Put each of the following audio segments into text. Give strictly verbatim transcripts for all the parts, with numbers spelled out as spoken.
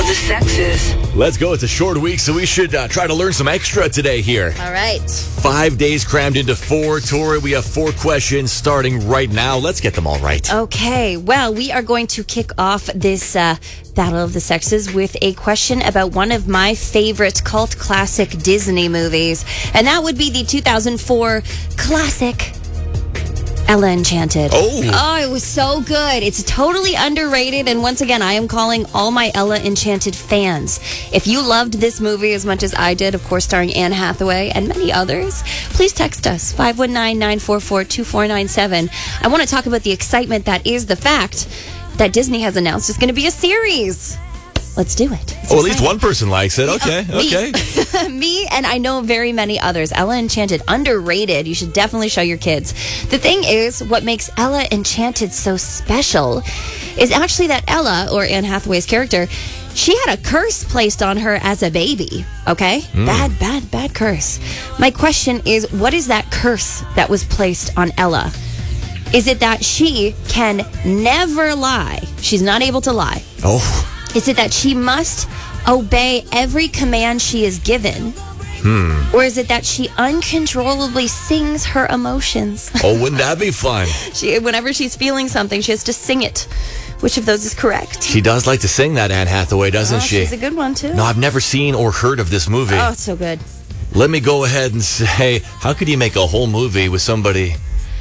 of the sexes. Let's go. It's a short week, so we should uh, try to learn some extra today here. All right. Five days crammed into four. Tori, we have four questions starting right now. Let's get them all right. Okay. Well, we are going to kick off this uh, Battle of the Sexes with a question about one of my favorite cult classic Disney movies. And that would be the two thousand four classic Ella Enchanted. Oh. Oh, it was so good. It's totally underrated. And once again, I am calling all my Ella Enchanted fans. If you loved this movie as much as I did, of course, starring Anne Hathaway and many others, please text us, five one nine, nine four four, two four nine seven. I want to talk about the excitement that is the fact that Disney has announced it's going to be a series. Let's do it. It's oh, at least exciting. one person likes it. Okay, Uh, me. okay. Me, and I know very many others. Ella Enchanted, underrated. You should definitely show your kids. The thing is, what makes Ella Enchanted so special is actually that Ella, or Anne Hathaway's character, she had a curse placed on her as a baby, okay? Mm. Bad, bad, bad curse. My question is, what is that curse that was placed on Ella? Is it that she can never lie? She's not able to lie. Oh. Is it that she must obey every command she is given? Hmm. Or is it that she uncontrollably sings her emotions? Oh, wouldn't that be fun? she, whenever she's feeling something, she has to sing it. Which of those is correct? She does like to sing, that Anne Hathaway, doesn't oh, she? She's a good one, too. No, I've never seen or heard of this movie. Oh, it's so good. Let me go ahead and say, how could you make a whole movie with somebody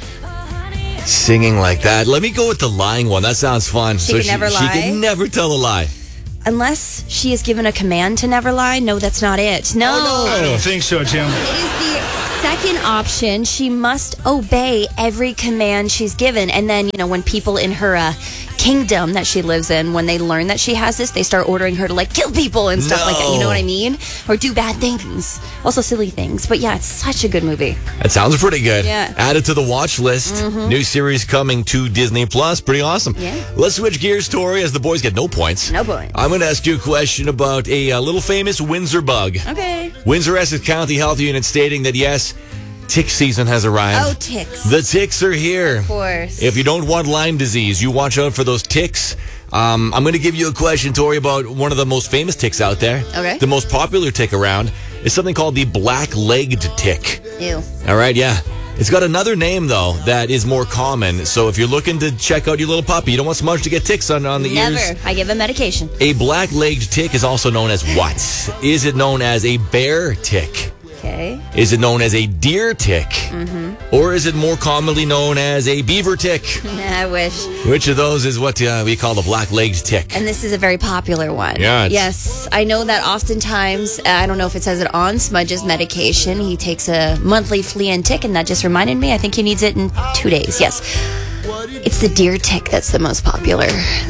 singing like that? Let me go with the lying one. That sounds fun. She can never she lie? can never tell a lie. Unless she is given a command to never lie. No, that's not it. No. Oh, no. I don't think so, Jim. It is the second option. She must obey every command she's given. And then, you know, when people in her uh, kingdom that she lives in, when they learn that she has this, they start ordering her to, like, kill people and stuff No. like that. You know what I mean? Or do bad things. Also silly things. But yeah, it's such a good movie. That sounds pretty good. Yeah. Add it to the watch list. Mm-hmm. New series coming to Disney Plus. Pretty awesome. Yeah. Let's switch gears, Tori, as the boys get no points. No points. I'm going to ask you a question about a, uh little famous Windsor bug. Okay. Windsor-Essex County Health Unit stating that, yes, tick season has arrived. Oh, ticks. The ticks are here. Of course. If you don't want Lyme disease, you watch out for those ticks. Um, I'm going to give you a question, Tori, about one of the most famous ticks out there. Okay. The most popular tick around is something called the black-legged tick. Ew. All right, yeah. It's got another name, though, that is more common. So if you're looking to check out your little puppy, you don't want Smudge to get ticks on, on the Never. ears. I give him medication. A black-legged tick is also known as what? Is it known as a bear tick? Okay. Is it known as a deer tick? Mm-hmm. Or is it more commonly known as a beaver tick? I wish. Which of those is what uh, we call the black-legged tick? And this is a very popular one. Yeah, it's- Yes. I know that oftentimes, uh, I don't know if it says it on Smudge's medication, he takes a monthly flea and tick, and that just reminded me, I think he needs it in two days. Yes. It's the deer tick that's the most popular.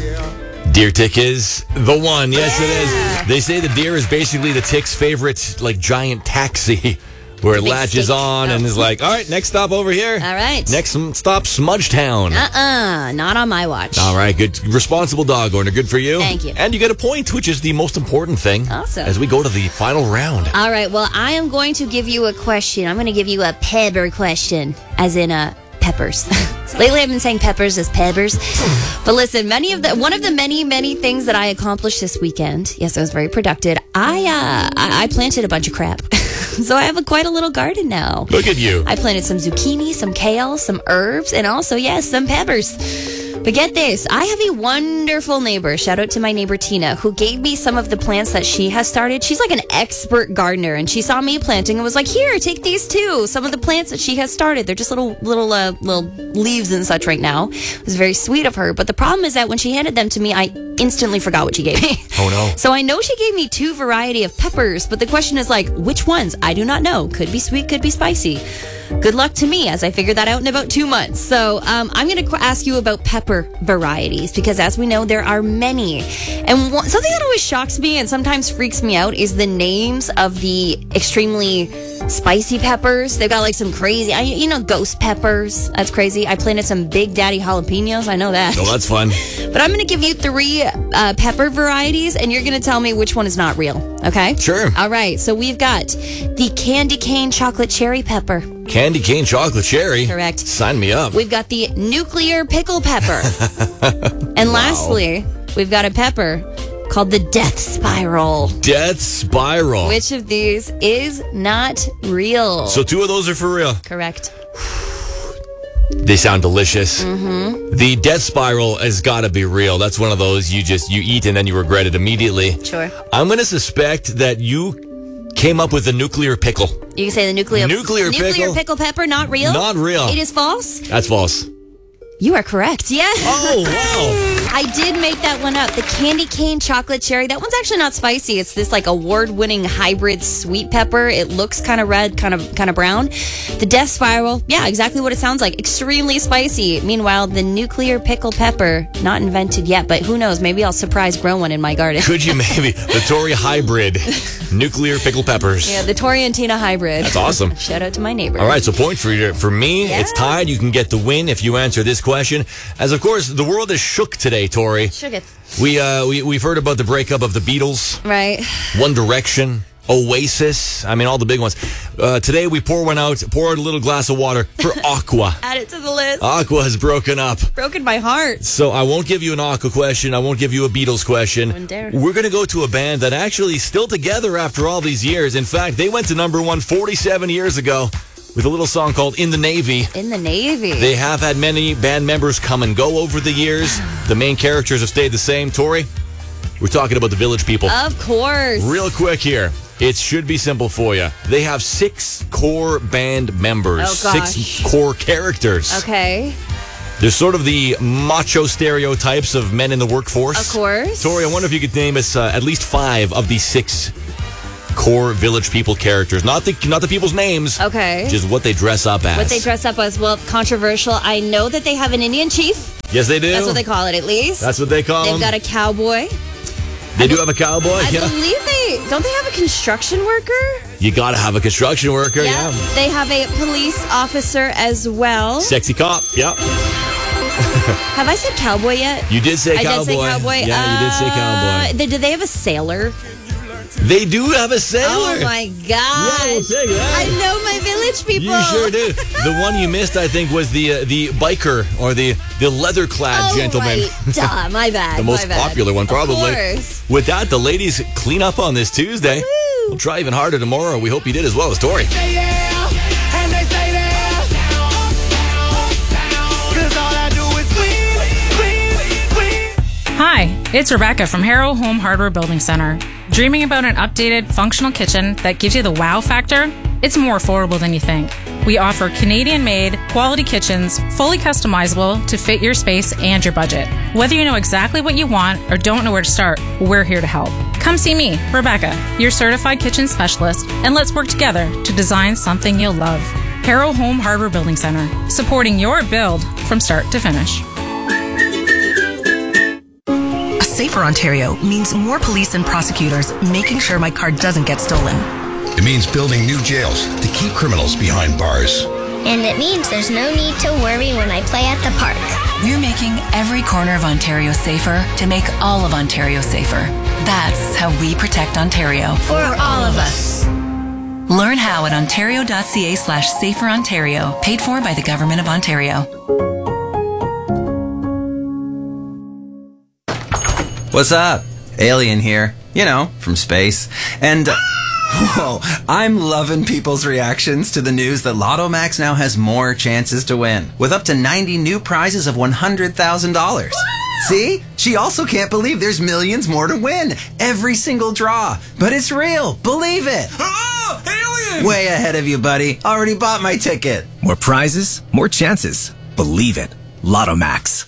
Deer tick is the one. Yes, it is. They say the deer is basically the tick's favorite, like, giant taxi, where it Big latches stick. on and Oh. is like, all right, next stop over here. All right. Next stop, Smudgetown. Uh-uh. Not on my watch. All right, good. Responsible dog owner. Good for you. Thank you. And you get a point, which is the most important thing. Awesome. As we go to the final round. All right. Well, I am going to give you a question. I'm going to give you a pepper question, as in a peppers. Lately, I've been saying peppers as peppers. But listen, many of the one of the many many things that I accomplished this weekend. Yes, I was very productive. I uh, I, I planted a bunch of crap, so I have a, quite a little garden now. Look at you. I planted some zucchini, some kale, some herbs, and also yes, some peppers. But get this, I have a wonderful neighbor. Shout out to my neighbor Tina, who gave me some of the plants that she has started. She's like an expert gardener, and she saw me planting and was like, "Here, take these too." Some of the plants that she has started, they're just little little uh, little leaves and such right now. It was very sweet of her. But the problem is that when she handed them to me, I instantly forgot what she gave me. Oh no. So I know she gave me two variety of peppers, but the question is like, which ones? I do not know. Could be sweet, could be spicy. Good luck to me as I figure that out in about two months. So um, I'm going to ask you about pepper varieties because as we know, there are many. And one, something that always shocks me and sometimes freaks me out is the names of the extremely spicy peppers. They've got like some crazy, I, you know, ghost peppers. That's crazy. I planted some Big Daddy jalapenos. I know that. Oh, that's fun. But I'm going to give you three uh, pepper varieties, and you're going to tell me which one is not real, okay? Sure. All right, so we've got the candy cane chocolate cherry pepper. Candy cane chocolate cherry. Correct. Sign me up. We've got the nuclear pickle pepper. And lastly, we've got a pepper called the Death Spiral. Death Spiral. Which of these is not real? So two of those are for real. Correct. They sound delicious. Mm-hmm. The Death Spiral has got to be real. That's one of those you just you eat and then you regret it immediately. Sure. I'm going to suspect that you came up with a nuclear pickle. You can say the nuclear nuclear, nuclear pickle. pickle pepper, not real? Not real. It is false? That's false. You are correct. Yeah. Oh, wow. I did make that one up. The candy cane chocolate cherry. That one's actually not spicy. It's this like award-winning hybrid sweet pepper. It looks kind of red, kind of kind of brown. The Death Spiral. Yeah, exactly what it sounds like. Extremely spicy. Meanwhile, the nuclear pickle pepper, not invented yet, but who knows? Maybe I'll surprise grow one in my garden. Could you maybe? The Tori hybrid nuclear pickle peppers. Yeah, the Tori and Tina hybrid. That's awesome. Shout out to my neighbor. All right, so point for you. For me, Yeah. it's tied. You can get the win if you answer this question. As of course, the world is shook today, Tori. Sugar. We uh we we've heard about the breakup of the Beatles, Right. One Direction, Oasis. I mean, all the big ones. Uh, today we pour one out. Pour out a little glass of water for Aqua. Add it to the list. Aqua has broken up. Broken my heart. So I won't give you an Aqua question. I won't give you a Beatles question. Wouldn't dare. We're going to go to a band that actually is still together after all these years. In fact, they went to number one forty-seven years ago with a little song called In the Navy. In the Navy. They have had many band members come and go over the years. The main characters have stayed the same. Tori, we're talking about the Village People. Of course. Real quick here. It should be simple for you. They have six core band members. Oh, gosh. Six core characters. Okay. They're sort of the macho stereotypes of men in the workforce. Of course. Tori, I wonder if you could name us uh, at least five of these six core Village People characters. Not the not the people's names. Okay. Just what they dress up as. What they dress up as. Well, controversial. I know that they have an Indian chief. Yes, they do. That's what they call it, at least. That's what they call They've them. got a cowboy. They I do be- have a cowboy. I yeah. believe they... Don't they have a construction worker? You gotta have a construction worker. Yeah. They have a police officer as well. Sexy cop. Yep. Have I said cowboy yet? You did say I cowboy. did say cowboy. Yeah, you did say Uh, cowboy. they- Do they have a sailor? They do have a sailor. Oh, my God. Yeah, we'll take that. I know my Village People. You sure do. The one you missed, I think, was the uh, the biker or the the leather clad Oh, gentleman. right. Duh, my bad. The most my bad. popular one, probably. Of course. With that, the ladies clean up on this Tuesday. Woo. We'll try even harder tomorrow. We hope you did as well as Tori. Say yeah, and they say that. 'Cause all I do is win, win, win. Hi, it's Rebecca from Harrow Home Hardware Building Center. Dreaming about an updated, functional kitchen that gives you the wow factor? It's more affordable than you think. We offer Canadian-made, quality kitchens, fully customizable to fit your space and your budget. Whether you know exactly what you want or don't know where to start, we're here to help. Come see me, Rebecca, your certified kitchen specialist, and let's work together to design something you'll love. Harrow Home Hardware Building Center, supporting your build from start to finish. Safer Ontario means more police and prosecutors making sure my car doesn't get stolen. It means building new jails to keep criminals behind bars. And it means there's no need to worry when I play at the park. We're making every corner of Ontario safer to make all of Ontario safer. That's how we protect Ontario. For all of us. Learn how at ontario.ca slash safer Ontario. Paid for by the Government of Ontario. What's up? Alien here. You know, from space. And, uh, whoa, I'm loving people's reactions to the news that Lotto Max now has more chances to win, with up to ninety new prizes of one hundred thousand dollars. See? She also can't believe there's millions more to win. Every single draw. But it's real. Believe it. Oh, alien! Way ahead of you, buddy. Already bought my ticket. More prizes, more chances. Believe it. Lotto Max.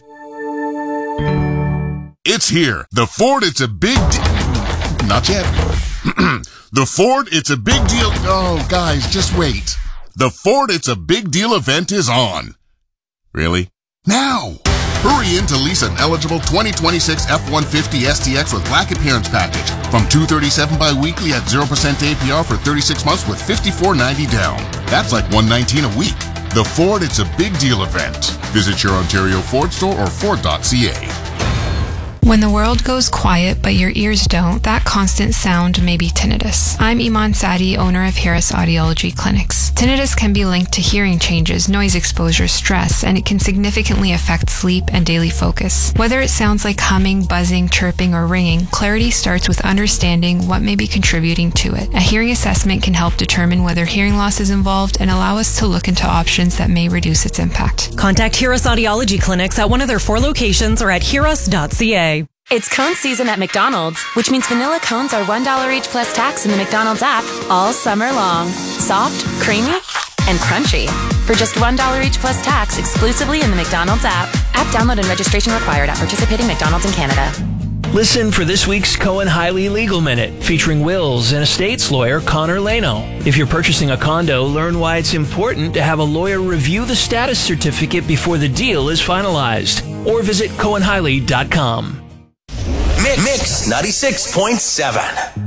It's here. The Ford It's a Big Deal. Not yet. The Ford It's a Big Deal. Oh, guys, just wait. The Ford It's a Big Deal event is on. Really? Now! Hurry in to lease an eligible twenty twenty-six F one fifty S T X with black appearance package from two hundred thirty-seven dollars bi-weekly at zero percent A P R for thirty-six months with fifty-four ninety down. That's like one hundred nineteen a week. The Ford It's a Big Deal event. Visit your Ontario Ford store or Ford dot C A. When the world goes quiet but your ears don't, that constant sound may be tinnitus. I'm Iman Sadi, owner of Harris Audiology Clinics. Tinnitus can be linked to hearing changes, noise exposure, stress, and it can significantly affect sleep and daily focus. Whether it sounds like humming, buzzing, chirping, or ringing, clarity starts with understanding what may be contributing to it. A hearing assessment can help determine whether hearing loss is involved and allow us to look into options that may reduce its impact. Contact Heros Audiology Clinics at one of their four locations or at heros dot c a. It's cone season at McDonald's, which means vanilla cones are one dollar each plus tax in the McDonald's app all summer long. Soft, creamy, and crunchy. For just one dollar each plus tax exclusively in the McDonald's app. App download and registration required at participating McDonald's in Canada. Listen for this week's Cohen Hiley Legal Minute, featuring wills and estates lawyer Connor Leno. If you're purchasing a condo, learn why it's important to have a lawyer review the status certificate before the deal is finalized. Or visit cohen hiley dot com. Mix ninety-six point seven.